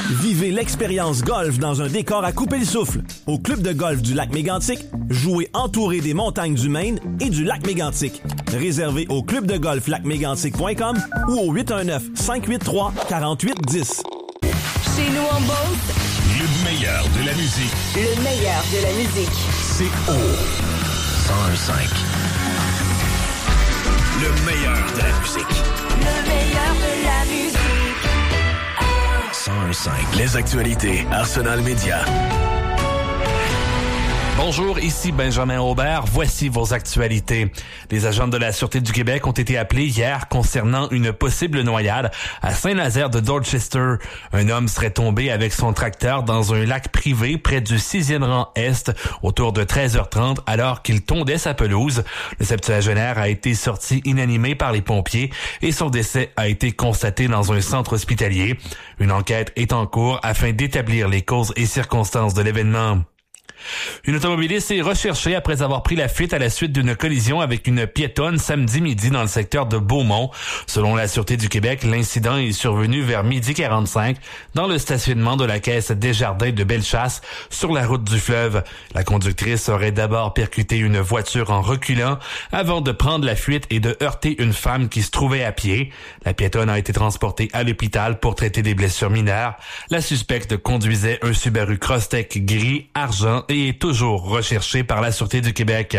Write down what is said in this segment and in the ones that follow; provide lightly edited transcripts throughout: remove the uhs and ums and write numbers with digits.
Vivez l'expérience golf dans un décor à couper le souffle. Au club de golf du lac Mégantic, jouez entouré des montagnes du Maine et du lac Mégantic. Réservé au clubdegolflacmégantic.com ou au 819-583-4810. Chez nous en Beauce, le meilleur de la musique. le meilleur de la musique. C'est au 101.5. Le meilleur de la musique. Le meilleur de la musique. 101.5. Les actualités Arsenal Média. Bonjour, ici Benjamin Aubert. Voici vos actualités. Les agents de la Sûreté du Québec ont été appelés hier concernant une possible noyade à Saint-Nazaire de Dorchester. Un homme serait tombé avec son tracteur dans un lac privé près du 6e rang Est autour de 13h30 alors qu'il tondait sa pelouse. Le septuagénaire a été sorti inanimé par les pompiers et son décès a été constaté dans un centre hospitalier. Une enquête est en cours afin d'établir les causes et circonstances de l'événement. Une automobiliste est recherchée après avoir pris la fuite à la suite d'une collision avec une piétonne samedi midi dans le secteur de Beaumont. Selon la Sûreté du Québec, l'incident est survenu vers 12h45 dans le stationnement de la caisse Desjardins de Bellechasse sur la route du fleuve. La conductrice aurait d'abord percuté une voiture en reculant avant de prendre la fuite et de heurter une femme qui se trouvait à pied. La piétonne a été transportée à l'hôpital pour traiter des blessures mineures. La suspecte conduisait un Subaru Crosstrek gris argent et est toujours recherché par la Sûreté du Québec.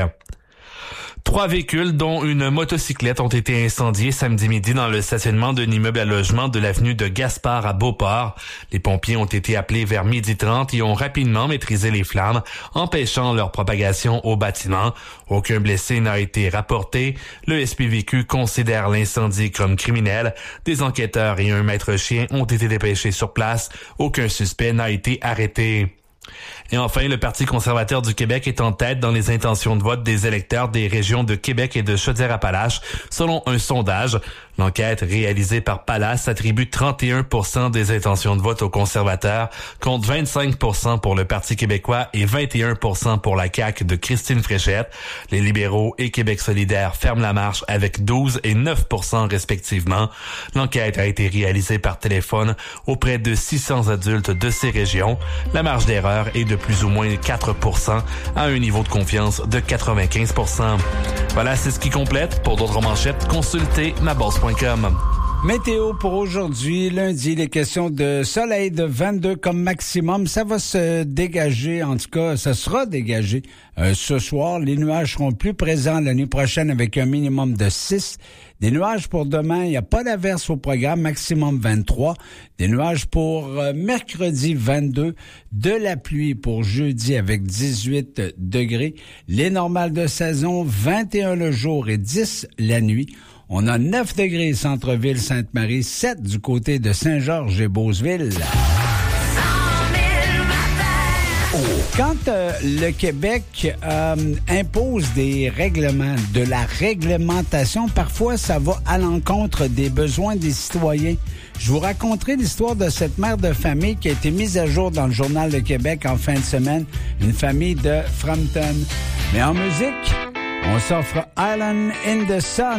3 véhicules, dont une motocyclette, ont été incendiés samedi midi dans le stationnement d'un immeuble à logement de l'avenue de Gaspard à Beauport. Les pompiers ont été appelés vers 12h30 et ont rapidement maîtrisé les flammes, empêchant leur propagation au bâtiment. Aucun blessé n'a été rapporté. Le SPVQ considère l'incendie comme criminel. Des enquêteurs et un maître chien ont été dépêchés sur place. Aucun suspect n'a été arrêté. Et enfin, le Parti conservateur du Québec est en tête dans les intentions de vote des électeurs des régions de Québec et de Chaudière-Appalaches, selon un sondage. L'enquête réalisée par Palace attribue 31% des intentions de vote aux conservateurs, contre 25% pour le Parti québécois et 21% pour la CAQ de Christine Fréchette. Les libéraux et Québec solidaire ferment la marche avec 12 et 9% respectivement. L'enquête a été réalisée par téléphone auprès de 600 adultes de ces régions. La marge d'erreur est de plus ou moins 4% à un niveau de confiance de 95%. Voilà, c'est ce qui complète. Pour d'autres manchettes, consultez maboss.com. Météo pour aujourd'hui, lundi, les questions de soleil de 22 comme maximum. Ça va se dégager, en tout cas, ça sera dégagé ce soir. Les nuages seront plus présents la nuit prochaine avec un minimum de 6. Des nuages pour demain, il n'y a pas d'averse au programme, maximum 23. Des nuages pour mercredi 22. De la pluie pour jeudi avec 18 degrés. Les normales de saison, 21 le jour et 10 la nuit. On a 9 degrés centre-ville Sainte-Marie, 7 du côté de Saint-Georges et Beauceville. Quand le Québec impose des règlements, de la réglementation, parfois ça va à l'encontre des besoins des citoyens. Je vous raconterai l'histoire de cette mère de famille qui a été mise à jour dans le Journal de Québec en fin de semaine, une famille de Frampton. Mais en musique, on s'offre Island in the Sun.